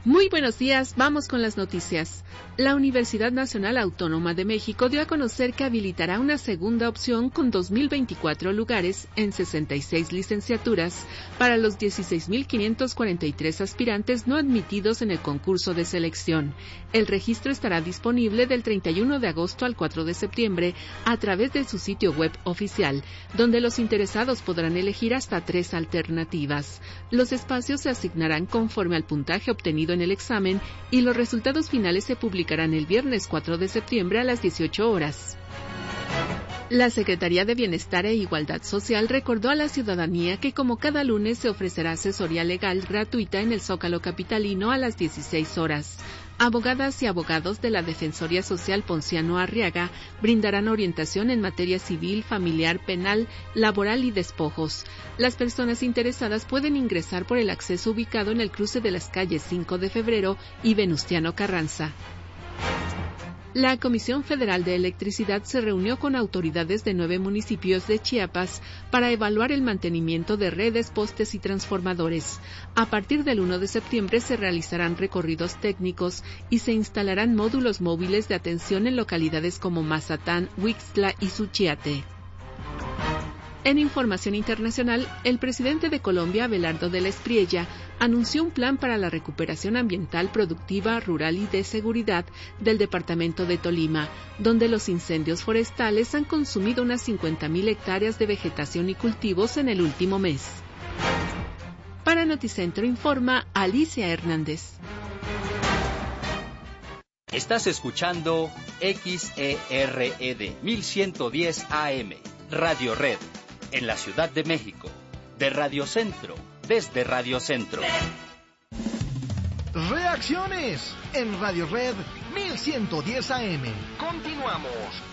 Muy buenos días, vamos con las noticias. La Universidad Nacional Autónoma de México dio a conocer que habilitará una segunda opción con 2.024 lugares en 66 licenciaturas para los 16.543 aspirantes no admitidos en el concurso de selección. El registro estará disponible del 31 de agosto al 4 de septiembre a través de su sitio web oficial, donde los interesados podrán elegir hasta 3 alternativas. Los espacios se asignarán conforme al puntaje obtenido en el examen y los resultados finales se publicarán el viernes 4 de septiembre a las 18 horas. La Secretaría de Bienestar e Igualdad Social recordó a la ciudadanía que como cada lunes se ofrecerá asesoría legal gratuita en el Zócalo capitalino a las 16 horas. Abogadas y abogados de la Defensoría Social Ponciano Arriaga brindarán orientación en materia civil, familiar, penal, laboral y despojos. Las personas interesadas pueden ingresar por el acceso ubicado en el cruce de las calles 5 de Febrero y Venustiano Carranza. La Comisión Federal de Electricidad se reunió con autoridades de 9 municipios de Chiapas para evaluar el mantenimiento de redes, postes y transformadores. A partir del 1 de septiembre se realizarán recorridos técnicos y se instalarán módulos móviles de atención en localidades como Mazatán, Huixtla y Suchiate. En información internacional, el presidente de Colombia, Abelardo de la Espriella, anunció un plan para la recuperación ambiental, productiva, rural y de seguridad del departamento de Tolima, donde los incendios forestales han consumido unas 50.000 hectáreas de vegetación y cultivos en el último mes. Para Noticentro informa Alicia Hernández. Estás escuchando XERED 1110 AM, Radio Red, en la Ciudad de México, de Radio Centro, desde Radio Centro. Reacciones en Radio Red 1110 AM. Continuamos.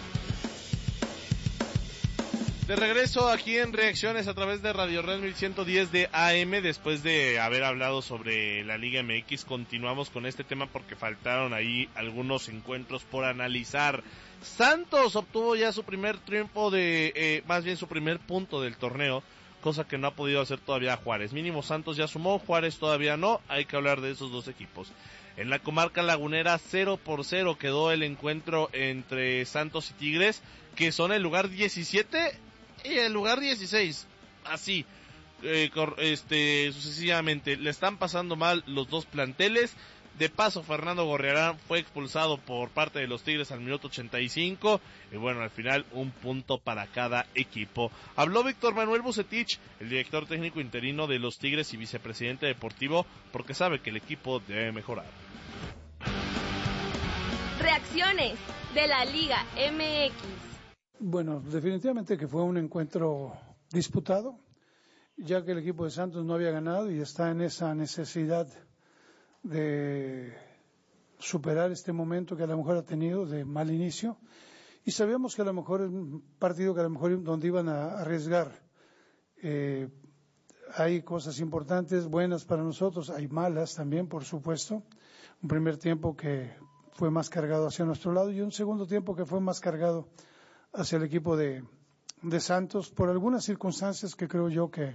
De regreso aquí en Reacciones a través de Radio Red 1110 de AM, después de haber hablado sobre la Liga MX, continuamos con este tema porque faltaron ahí algunos encuentros por analizar. Santos obtuvo ya su primer triunfo más bien su primer punto del torneo, cosa que no ha podido hacer todavía Juárez. Mínimo Santos ya sumó, Juárez todavía no, hay que hablar de esos dos equipos. En la comarca lagunera 0-0 quedó el encuentro entre Santos y Tigres, que son el lugar 17 y el lugar 16, así, sucesivamente. Le están pasando mal los dos planteles. De paso, Fernando Gorriarán fue expulsado por parte de los Tigres al minuto 85. Y bueno, al final, un punto para cada equipo. Habló Víctor Manuel Vucetich, el director técnico interino de los Tigres y vicepresidente deportivo, porque sabe que el equipo debe mejorar. Reacciones de la Liga MX. Bueno, definitivamente que fue un encuentro disputado, ya que el equipo de Santos no había ganado y está en esa necesidad de superar este momento que a lo mejor ha tenido de mal inicio, y sabíamos que a lo mejor es un partido que a lo mejor donde iban a arriesgar. Hay cosas importantes, buenas para nosotros, hay malas también, por supuesto. Un primer tiempo que fue más cargado hacia nuestro lado y un segundo tiempo que fue más cargado hacia el equipo de Santos, por algunas circunstancias que creo yo que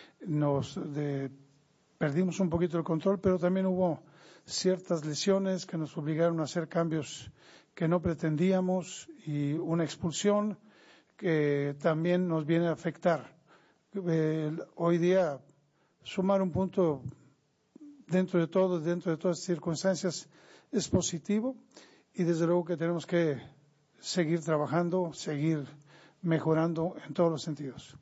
perdimos un poquito el control, pero también hubo ciertas lesiones que nos obligaron a hacer cambios que no pretendíamos y una expulsión que también nos viene a afectar. Hoy día sumar un punto dentro de todas las circunstancias es positivo y desde luego que tenemos que seguir trabajando, seguir mejorando en todos los sentidos.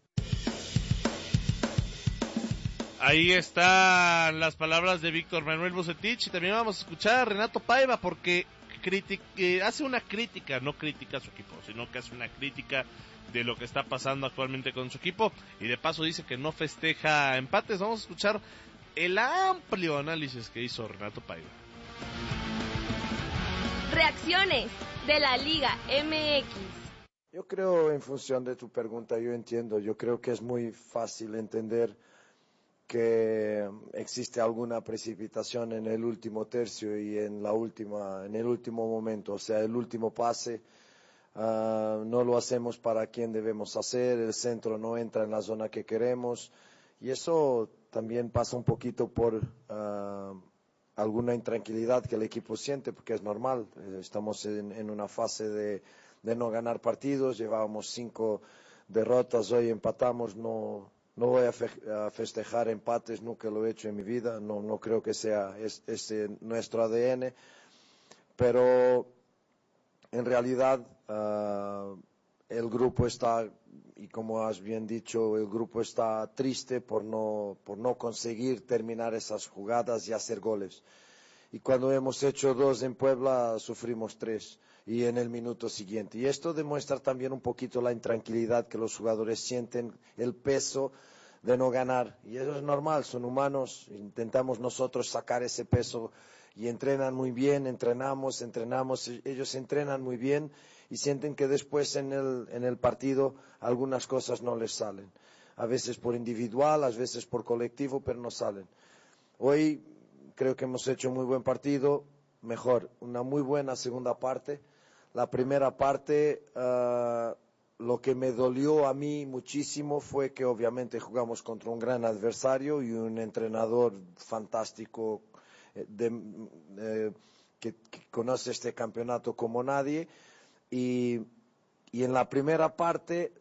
Ahí están las palabras de Víctor Manuel Vucetich, y también vamos a escuchar a Renato Paiva porque hace una crítica, no critica a su equipo, sino que hace una crítica de lo que está pasando actualmente con su equipo, y de paso dice que no festeja empates. Vamos a escuchar el amplio análisis que hizo Renato Paiva. Reacciones de la Liga MX. Yo creo, en función de tu pregunta, yo creo que es muy fácil entender que existe alguna precipitación en el último tercio y en el último momento, o sea, el último pase, no lo hacemos para quien debemos hacer, el centro no entra en la zona que queremos, y eso también pasa un poquito por alguna intranquilidad que el equipo siente, porque es normal. Estamos en una fase de no ganar partidos, llevábamos 5 derrotas, hoy empatamos, no voy a festejar empates, nunca lo he hecho en mi vida, no creo que sea ese nuestro ADN, pero en realidad el grupo está, y como has bien dicho, el grupo está triste por no conseguir terminar esas jugadas y hacer goles. Y cuando hemos hecho 2 en Puebla, sufrimos 3 y en el minuto siguiente. Y esto demuestra también un poquito la intranquilidad que los jugadores sienten, el peso de no ganar. Y eso es normal, son humanos, intentamos nosotros sacar ese peso y entrenan muy bien, entrenamos, ellos entrenan muy bien y sienten que después en el partido algunas cosas no les salen. A veces por individual, a veces por colectivo, pero no salen. Hoy creo que hemos hecho un muy buen partido, mejor, una muy buena segunda parte. La primera parte, lo que me dolió a mí muchísimo fue que obviamente jugamos contra un gran adversario y un entrenador fantástico que conoce este campeonato como nadie. Y en la primera parte,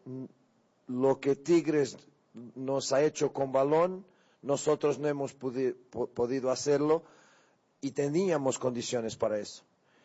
lo que Tigres nos ha hecho con balón, nosotros no hemos podido hacerlo y teníamos condiciones para eso.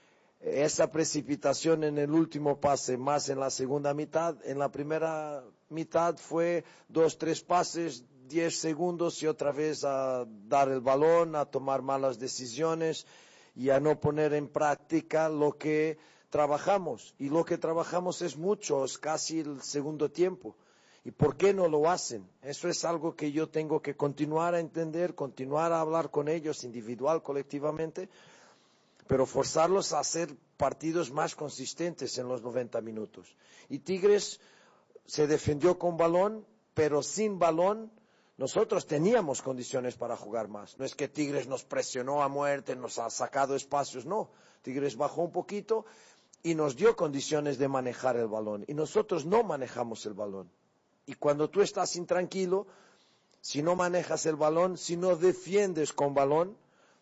Esa precipitación en el último pase, más en la segunda mitad, en la primera mitad fue 2-3 pases, 10 segundos y otra vez a dar el balón, a tomar malas decisiones y a no poner en práctica lo que trabajamos. Y lo que trabajamos es mucho, es casi el segundo tiempo. ¿Y por qué no lo hacen? Eso es algo que yo tengo que continuar a entender, continuar a hablar con ellos individual, colectivamente, pero forzarlos a hacer partidos más consistentes en los 90 minutos. Y Tigres se defendió con balón, pero sin balón nosotros teníamos condiciones para jugar más. No es que Tigres nos presionó a muerte, nos ha sacado espacios, no. Tigres bajó un poquito y nos dio condiciones de manejar el balón. Y nosotros no manejamos el balón. Y cuando tú estás intranquilo, si no manejas el balón, si no defiendes con balón,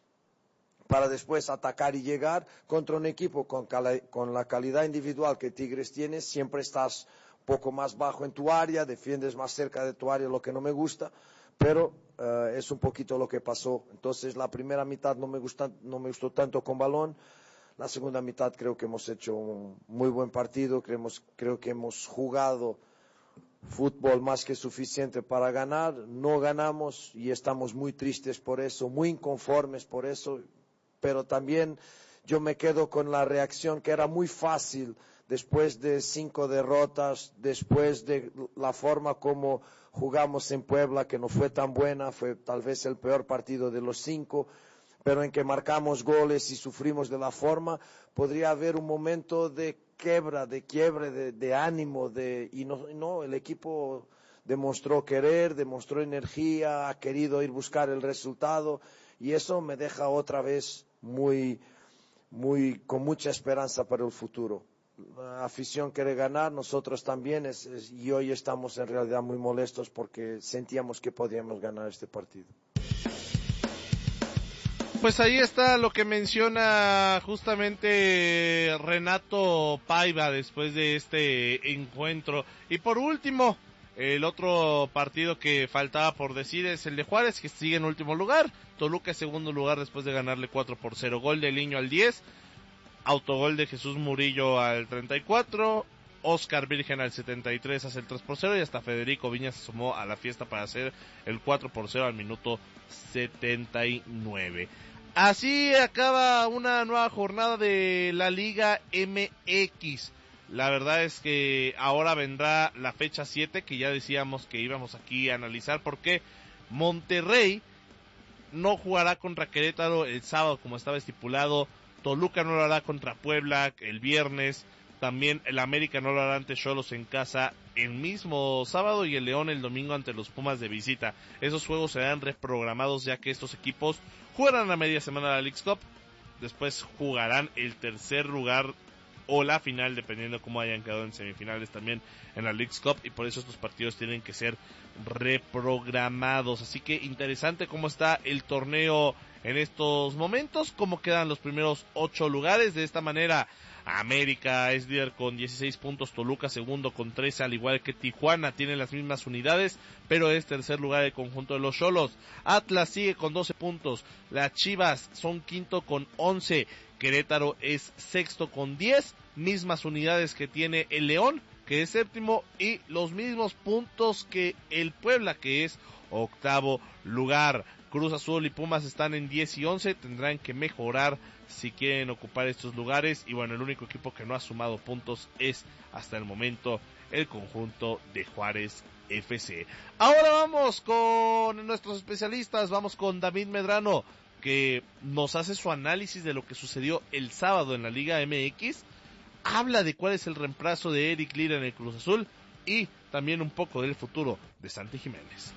para después atacar y llegar contra un equipo con la calidad individual que Tigres tiene, siempre estás un poco más bajo en tu área, defiendes más cerca de tu área, lo que no me gusta, pero es un poquito lo que pasó. Entonces la primera mitad no me gustó tanto con balón. La segunda mitad creo que hemos hecho un muy buen partido, creo que hemos jugado fútbol más que suficiente para ganar. No ganamos y estamos muy tristes por eso, muy inconformes por eso, pero también yo me quedo con la reacción que era muy fácil después de 5 derrotas, después de la forma como jugamos en Puebla, que no fue tan buena, fue tal vez el peor partido de los 5, pero en que marcamos goles y sufrimos de la forma, podría haber un momento de quiebre, de ánimo, y no, el equipo demostró querer, demostró energía, ha querido ir a buscar el resultado, y eso me deja otra vez con mucha esperanza para el futuro. La afición quiere ganar, nosotros también, y hoy estamos en realidad muy molestos porque sentíamos que podíamos ganar este partido. Pues ahí está lo que menciona justamente Renato Paiva después de este encuentro. Y por último, el otro partido que faltaba por decir es el de Juárez, que sigue en último lugar. Toluca en segundo lugar después de ganarle 4-0. Gol de Liño al 10, autogol de Jesús Murillo al 34, Oscar Virgen al 73 hace el 3-0 y hasta Federico Viñas se sumó a la fiesta para hacer el 4-0 al minuto 79. Así acaba una nueva jornada de la Liga MX. La verdad es que ahora vendrá la fecha 7 que ya decíamos que íbamos aquí a analizar, porque Monterrey no jugará contra Querétaro el sábado como estaba estipulado, Toluca no lo hará contra Puebla el viernes, también el América no lo hará ante Xolos en casa el mismo sábado y el León el domingo ante los Pumas de visita. Esos juegos serán reprogramados ya que estos equipos jugarán a media semana la Leagues Cup, después jugarán el tercer lugar o la final dependiendo cómo hayan quedado en semifinales también en la Leagues Cup, y por eso estos partidos tienen que ser reprogramados. Así que interesante cómo está el torneo en estos momentos, cómo quedan los primeros 8 lugares. De esta manera, América es líder con 16 puntos, Toluca segundo con 13, al igual que Tijuana, tiene las mismas unidades, pero es tercer lugar el conjunto de los Xolos. Atlas sigue con 12 puntos, las Chivas son quinto con 11, Querétaro es sexto con 10, mismas unidades que tiene el León, que es séptimo, y los mismos puntos que el Puebla, que es octavo lugar. Cruz Azul y Pumas están en 10 y 11, tendrán que mejorar si quieren ocupar estos lugares, y bueno, el único equipo que no ha sumado puntos es hasta el momento el conjunto de Juárez FC. Ahora vamos con nuestros especialistas, vamos con David Medrano, que nos hace su análisis de lo que sucedió el sábado en la Liga MX, habla de cuál es el reemplazo de Eric Lira en el Cruz Azul y también un poco del futuro de Santi Jiménez.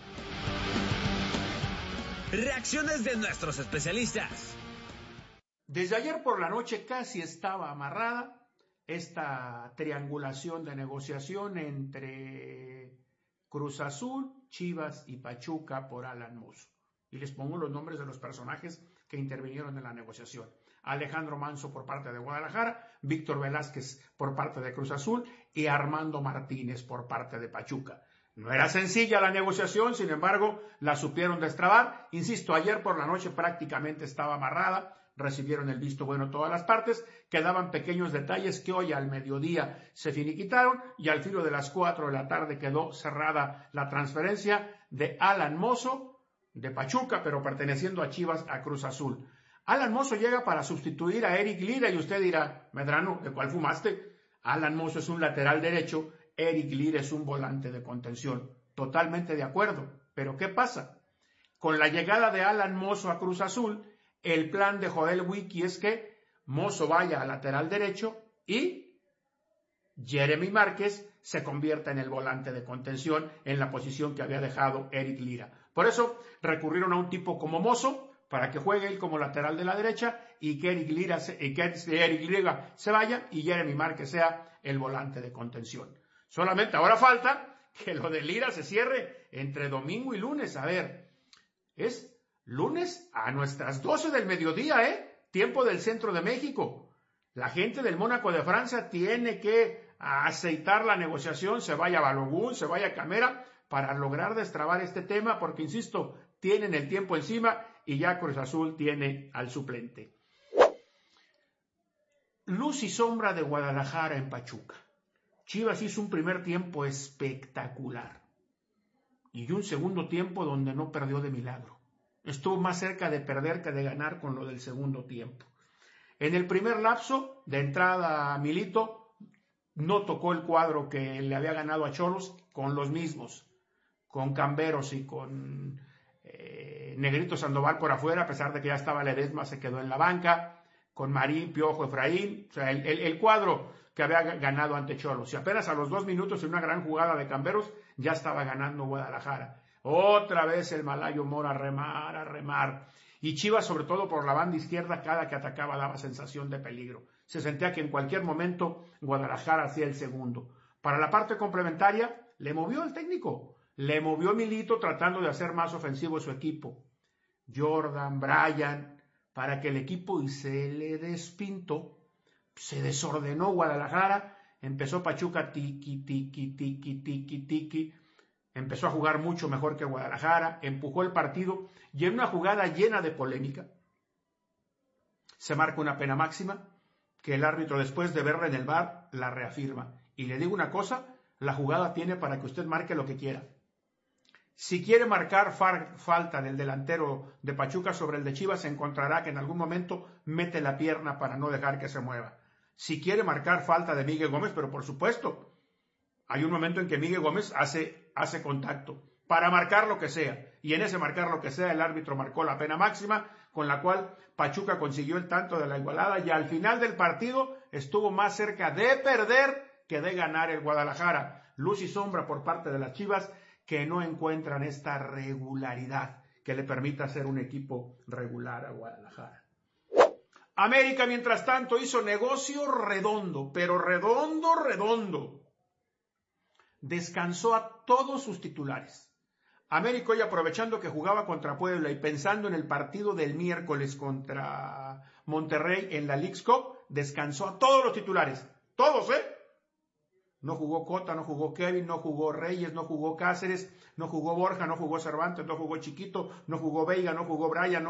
Reacciones de nuestros especialistas. Desde ayer por la noche casi estaba amarrada esta triangulación de negociación entre Cruz Azul, Chivas y Pachuca por Alan Mozo. Y les pongo los nombres de los personajes que intervinieron en la negociación. Alejandro Manso por parte de Guadalajara, Víctor Velázquez por parte de Cruz Azul y Armando Martínez por parte de Pachuca. No era sencilla la negociación, sin embargo, la supieron destrabar. Insisto, ayer por la noche prácticamente estaba amarrada, recibieron el visto bueno todas las partes, quedaban pequeños detalles que hoy al mediodía se finiquitaron y al filo de las 4 de la tarde quedó cerrada la transferencia de Alan Mozo, de Pachuca, pero perteneciendo a Chivas, a Cruz Azul. Alan Mozo llega para sustituir a Eric Lira y usted dirá, Medrano, ¿de cuál fumaste? Alan Mozo es un lateral derecho, Eric Lira es un volante de contención. Totalmente de acuerdo. Pero ¿qué pasa? Con la llegada de Alan Mozo a Cruz Azul, el plan de Joel Wiki es que Mozo vaya a lateral derecho y Jeremy Márquez se convierta en el volante de contención en la posición que había dejado Eric Lira. Por eso recurrieron a un tipo como Mozo para que juegue él como lateral de la derecha y que Eric Lira se vaya y Jeremy Márquez sea el volante de contención. Solamente ahora falta que lo de Lira se cierre entre domingo y lunes. A ver, es lunes a nuestras 12 del mediodía, tiempo del centro de México. La gente del Mónaco de Francia tiene que aceitar la negociación, se vaya a Balogun, se vaya a Camera, para lograr destrabar este tema, porque insisto, tienen el tiempo encima y ya Cruz Azul tiene al suplente. Luz y sombra de Guadalajara en Pachuca. Chivas hizo un primer tiempo espectacular y un segundo tiempo donde no perdió de milagro. Estuvo más cerca de perder que de ganar con lo del segundo tiempo. En el primer lapso, de entrada a Milito, no tocó el cuadro que le había ganado a Xolos con los mismos, con Camberos y con Negrito Sandoval por afuera, a pesar de que ya estaba Ledesma, se quedó en la banca, con Marín, Piojo, Efraín, o sea, el cuadro que había ganado ante Xolos. Y apenas a los 2 minutos, en una gran jugada de Camberos, ya estaba ganando Guadalajara. Otra vez el malayo Mora a remar. Y Chivas, sobre todo por la banda izquierda, cada que atacaba daba sensación de peligro. Se sentía que en cualquier momento Guadalajara hacía el segundo. Para la parte complementaria, le movió el técnico. Le movió Milito tratando de hacer más ofensivo su equipo. Jordan, Brian, para que el equipo se le despintó. Se desordenó Guadalajara. Empezó Pachuca tiki. Empezó a jugar mucho mejor que Guadalajara, empujó el partido y en una jugada llena de polémica se marca una pena máxima que el árbitro, después de verla en el VAR, la reafirma. Y le digo una cosa, la jugada tiene para que usted marque lo que quiera. Si quiere marcar falta del delantero de Pachuca sobre el de Chivas, se encontrará que en algún momento mete la pierna para no dejar que se mueva. Si quiere marcar falta de Miguel Gómez, pero por supuesto, hay un momento en que Miguel Gómez hace contacto para marcar lo que sea. Y en ese marcar lo que sea, el árbitro marcó la pena máxima, con la cual Pachuca consiguió el tanto de la igualada y al final del partido estuvo más cerca de perder que de ganar el Guadalajara. Luz y sombra por parte de las Chivas, que no encuentran esta regularidad que le permita ser un equipo regular a Guadalajara. América, mientras tanto, hizo negocio redondo, pero redondo. Descansó a todos sus titulares. América hoy, aprovechando que jugaba contra Puebla y pensando en el partido del miércoles contra Monterrey en la Leagues Cup, descansó a todos los titulares. Todos, No jugó Cota, no jugó Kevin, no jugó Reyes, no jugó Cáceres, no jugó Borja, no jugó Cervantes, no jugó Chiquito, no jugó Veiga, no jugó Brian,